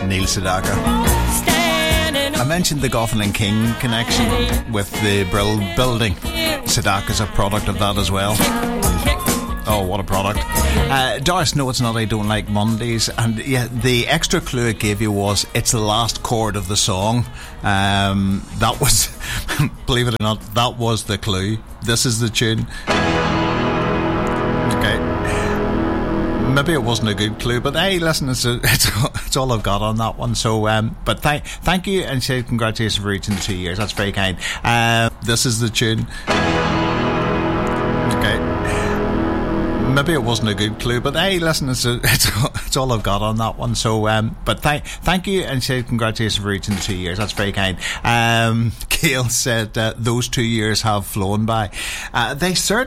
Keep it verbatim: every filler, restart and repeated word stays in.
Neil Sedaka. I mentioned the Goffin and King connection with the Brill building. Sedaka's a product of that as well. Oh, what a product. Uh, Doris, no, it's not I don't like Mondays. And yeah, the extra clue it gave you was it's the last chord of the song. Um, that was, believe it or not, that was the clue. This is the tune. Okay. Maybe it wasn't a good clue, but hey, listen, it's a, it's, it's all I've got on that one. So, um, but thank thank you, and say congratulations for reaching the two years. That's very kind. Uh, this is the tune. Okay. Maybe it wasn't a good clue, but hey, listen, it's a, it's, it's all I've got on that one. So, um, but thank thank you, and say congratulations for reaching the two years. That's very kind. Um, Gail said uh, those two years have flown by. Uh, they certainly.